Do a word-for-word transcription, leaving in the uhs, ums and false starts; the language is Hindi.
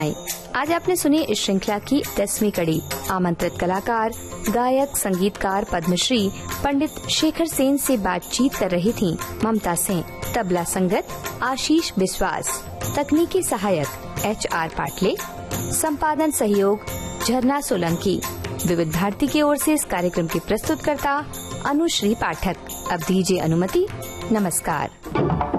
आज आपने सुनी इस श्रृंखला की दसवीं कड़ी। आमंत्रित कलाकार गायक संगीतकार पद्मश्री पंडित शेखर सेन से बातचीत कर रही थीं ममता सिंह। तबला संगत आशीष विश्वास, तकनीकी सहायक एच आर पाटले, संपादन सहयोग झरना सोलंकी। विविध भारती की ओर से इस कार्यक्रम की प्रस्तुतकर्ता अनुश्री पाठक। अब दीजिए अनुमति। नमस्कार।